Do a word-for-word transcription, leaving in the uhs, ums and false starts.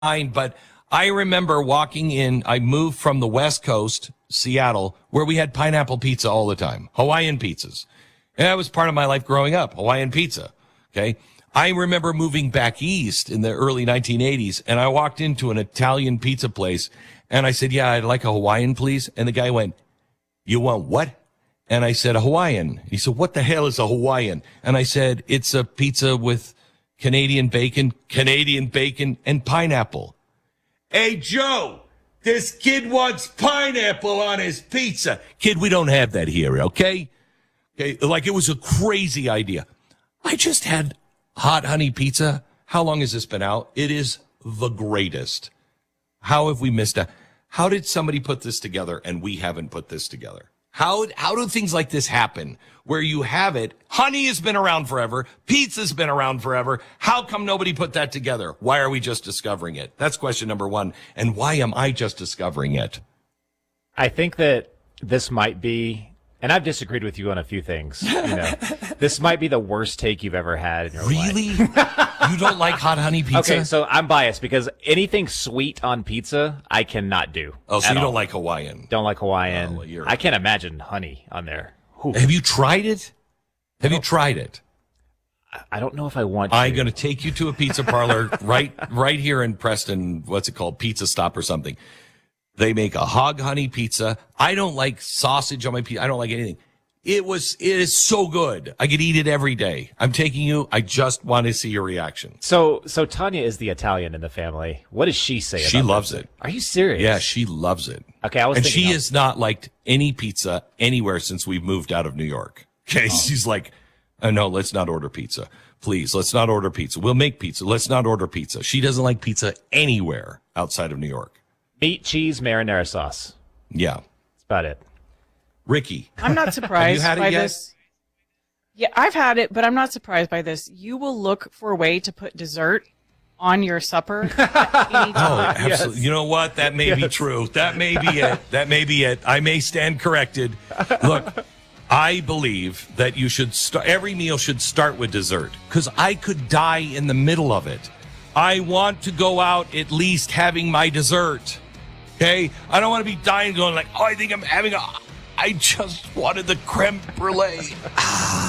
fine, but I remember walking in, I moved from the West Coast, Seattle, where we had pineapple pizza all the time, Hawaiian pizzas. And that was part of my life growing up, Hawaiian pizza. Okay. I remember moving back east in the early nineteen eighties, and I walked into an Italian pizza place, and I said, yeah, I'd like a Hawaiian, please. And the guy went, you want what? And I said, a Hawaiian. He said, what the hell is a Hawaiian? And I said, it's a pizza with Canadian bacon, Canadian bacon, and pineapple. Hey, Joe, this kid wants pineapple on his pizza. Kid, we don't have that here, okay? Okay, like it was a crazy idea. I just had hot honey pizza. How long has this been out? It is the greatest. How have we missed out? How did somebody put this together and we haven't put this together? How how do things like this happen where you have it? Honey has been around forever. Pizza's been around forever. How come nobody put that together? Why are we just discovering it? That's question number one. And why am I just discovering it? I think that this might be, and I've disagreed with you on a few things. You know, this might be the worst take you've ever had in your Really? life. You don't like hot honey pizza? Okay, so I'm biased because anything sweet on pizza, I cannot do. Oh, so at you all. don't like Hawaiian? Don't like Hawaiian. Oh, well, you're- I can't imagine honey on there. Whew. Have you tried it? Have you tried it? I don't know if I want to. I'm going to take you to a pizza parlor right right here in Preston. What's it called? Pizza Stop or something. They make a hog honey pizza. I don't like sausage on my pizza. I don't like anything. It was, it is so good. I could eat it every day. I'm taking you. I just want to see your reaction. So, so Tanya is the Italian in the family. What does she say? She about loves pizza? it. Are you serious? Yeah, she loves it. Okay, I was And thinking she of- has not liked any pizza anywhere since we've moved out of New York. Okay, she's like, oh, no, let's not order pizza. Please, let's not order pizza. We'll make pizza. Let's not order pizza. She doesn't like pizza anywhere outside of New York. meat, cheese, marinara sauce. Yeah. That's about it. Ricky. I'm not surprised had it by yet? this. Yeah, I've had it, but I'm not surprised by this. You will look for a way to put dessert on your supper at any Oh, time. absolutely. Yes. You know what? That may be Yes. true. That may be it. That may be it. I may stand corrected. Look, I believe that you should start, every meal should start with dessert because I could die in the middle of it. I want to go out at least having my dessert. Okay? I don't want to be dying going like, oh, I think I'm having a, I just wanted the creme brulee.